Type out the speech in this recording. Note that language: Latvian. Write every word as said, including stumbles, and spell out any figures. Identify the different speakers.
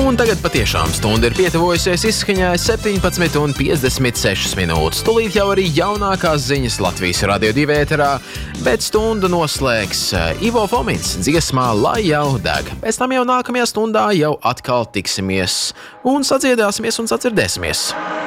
Speaker 1: Un tagad patiešām stunda ir pietuvojusies izskaņai septiņpadsmit un piecdesmit sešas minūtes. Tūlīt jau arī jaunākās ziņas Latvijas Radio divi ēterā, bet stundu noslēgs Ivo Fomins dziesmā Lai jau deg. Pēc tam jau nākamajā stundā jau atkal tiksimies un sadziedāsimies un sadzirdēsimies.